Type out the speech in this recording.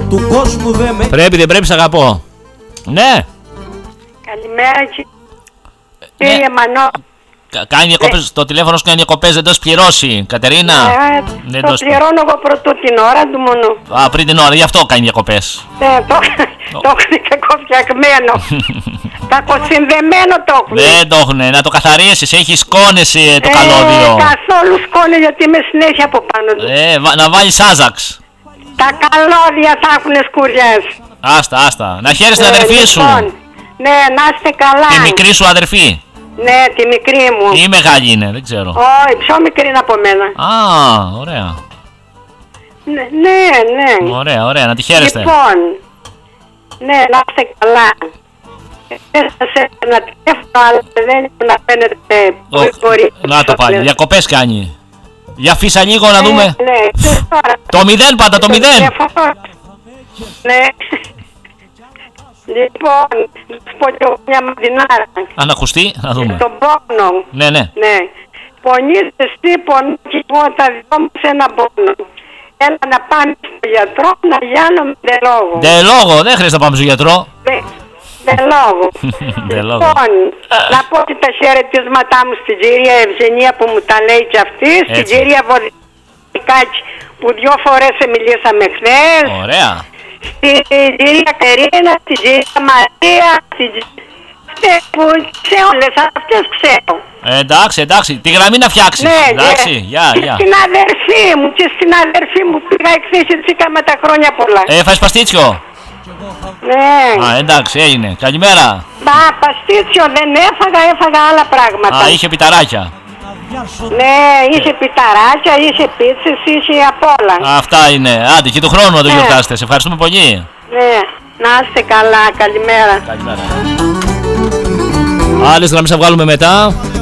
του κόσμου δεν με... Πρέπει, δεν πρέπει, σ' αγαπώ. Ναι. Καλημέρα κύριε Μανώ. Κάνει διακοπές, το τηλέφωνο σου κάνει διακοπές, δεν το έχει πληρώσει, Κατερίνα. Το πληρώνω εγώ πρωτού την ώρα του μόνο. Α, πριν την ώρα, γι' αυτό κάνει διακοπές. Ναι, το έχουν κακοφτιαγμένο. Κακοσυνδεμένο το έχουν. Δεν το έχουνε, να το καθαρίσεις, έχει σκόνες το καλώδιο. Καθόλου σκόνη γιατί είμαι συνέχεια από πάνω του. Να βάλεις άζαξ. Τα καλώδια θα έχουν σκουριές. Άστα, να χαίρεσαι την αδερφή σου. Ναι, να είστε καλά. Τη μικρή σου αδερφή. Ναι, τη μικρή μου. Ή μεγάλη είναι, δεν ξέρω. Όχι, πιο μικρή είναι από μένα. Α, ωραία. Ναι. Ωραία, να τη χαίρεστε. Λοιπόν, ναι, να είστε καλά. Δεν σας έκανα τηλέφωνο, αλλά δεν να φαίνεται. Να το πάλι, διακοπές κάνει. Για αφήσα λίγο να δούμε. Ναι, το 0 πάντα, το 0. Ναι. Λοιπόν, να σου πω και μια μαντινάρα. Αν ακουστεί, να δούμε. Τον πόνο. Ναι. Πονείς εσύ, πονείς εγώ, τα δυο μας ένα πόνο. Έλα να πάμε στο γιατρό, να γιάνομαι ντε λόγο. Ντε λόγο, δεν χρειάζεται να πάμε στο γιατρό. Ντε λόγο. Λοιπόν, να πω και τα χαιρετίσματά μου στην κυρία Ευγενία που μου τα λέει κι αυτή, στην κυρία Βοδικάκη που 2 φορές μιλήσαμε χθες. Ωραία. Στην κυρία Κατερίνα, στην κυρία Μαρία, που σε όλες αυτές ξέρω. Εντάξει, τη γραμμή να φτιάξεις. Ναι, εντάξει, γεια. Στην αδερφή μου πήγα εκθέσεις με τα χρόνια πολλά. Έφαγες παστίτσιο. Ναι. Α, εντάξει, έγινε. Καλημέρα. Παστίτσιο δεν έφαγα άλλα πράγματα. Α, είχε πιταράκια. Ναι, είχε πιταράκια, είχε πίτσες, είχε απ' όλα. Αυτά είναι. Άντε, και του χρόνου να το γιορτάσετε. Σε ευχαριστούμε πολύ. Ναι, να είστε καλά. Καλημέρα. Άλλες γραμμές θα βγάλουμε μετά.